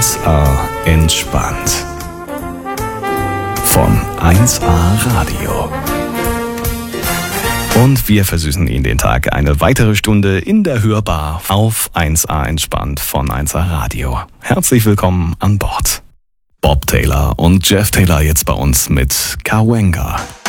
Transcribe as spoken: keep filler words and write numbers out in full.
eins A entspannt. Von eins A Radio. Und wir versüßen Ihnen den Tag eine weitere Stunde in der Hörbar auf eins A entspannt von eins A Radio. Herzlich willkommen an Bord. Bob Taylor und Jeff Taylor jetzt bei uns mit Cahuenga.